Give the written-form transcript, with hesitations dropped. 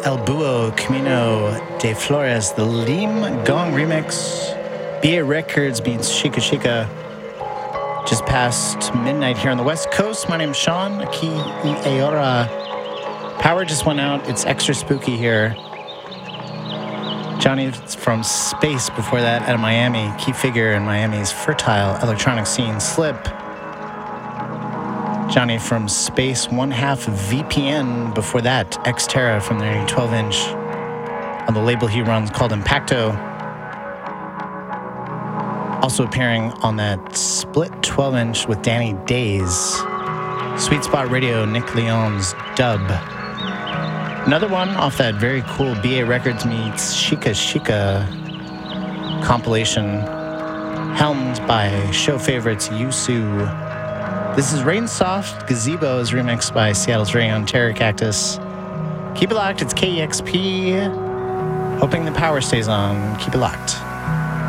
El Búho Camino de Flores, the Lim Gong remix. BA Records beats Chica Chica. Just past midnight here on the West Coast. My name's Sean. Aquí y ahora. Power just went out. It's extra spooky here. Johnny from Space before that out of Miami. Key figure in Miami's fertile electronic scene. Slip. Johnny from Space, 1/2 VPN before that. Xterra from their 12-inch on the label he runs called Impacto. Also appearing on that split 12-inch with Danny Days. Sweet Spot Radio, Nick Leon's dub. Another one off that very cool BA Records meets Chica Chica compilation, helmed by show favorites Yusu. This is Rain Soft Gazebo is remixed by Seattle's very own Terror Cactus. Keep it locked, it's KEXP. Hoping the power stays on. Keep it locked.